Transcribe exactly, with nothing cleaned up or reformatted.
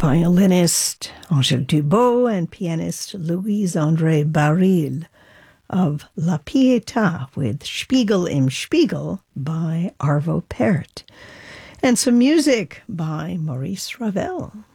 violinist Angèle Dubot and pianist Louise-André Baril of La Pietà with Spiegel im Spiegel by Arvo Pärt. And some music by Maurice Ravel.